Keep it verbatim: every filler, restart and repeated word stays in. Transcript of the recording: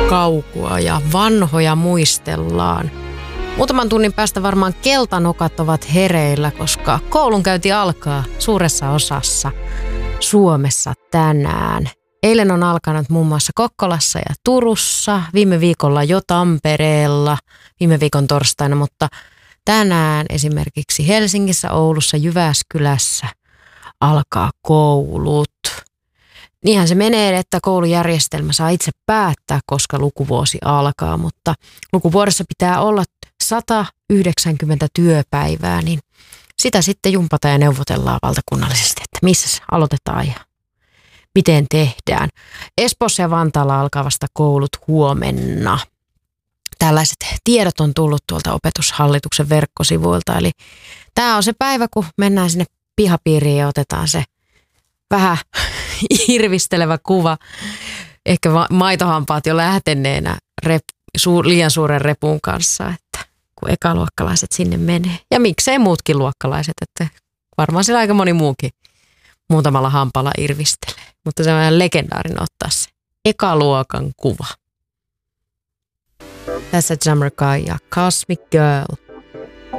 kaukua ja vanhoja muistellaan. Muutaman tunnin päästä varmaan keltanokat ovat hereillä, koska koulunkäynti alkaa suuressa osassa Suomessa tänään. Eilen on alkanut muun muassa Kokkolassa ja Turussa, viime viikolla jo Tampereella, viime viikon torstaina, mutta tänään esimerkiksi Helsingissä, Oulussa, Jyväskylässä alkaa koulut. Niinhän se menee, että koulujärjestelmä saa itse päättää, koska lukuvuosi alkaa, mutta lukuvuodessa pitää olla sata yhdeksänkymmentä työpäivää, niin sitä sitten jumpataan ja neuvotellaan valtakunnallisesti, että missä aloitetaan ja miten tehdään. Espoossa ja Vantaalla alkaa vasta koulut huomenna. Tällaiset tiedot on tullut tuolta opetushallituksen verkkosivuilta, eli tämä on se päivä, kun mennään sinne pihapiiriin ja otetaan se vähän irvistelevä kuva. Ehkä maitohampaat jo lähtenneenä rep, su, liian suuren repun kanssa, että kun ekaluokkalaiset sinne menee. Ja miksei muutkin luokkalaiset, että varmaan siellä aika moni muukin muutamalla hampalla irvistelee. Mutta se on vähän legendaarinen ottaa se ekaluokan kuva. Tässä Jamaica ja Cosmic Girl.